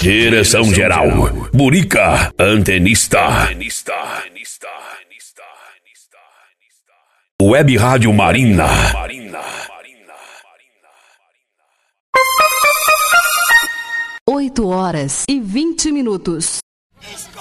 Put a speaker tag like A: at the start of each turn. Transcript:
A: Direção geral, Burica, antenista. Web Rádio Marina.
B: 8h20.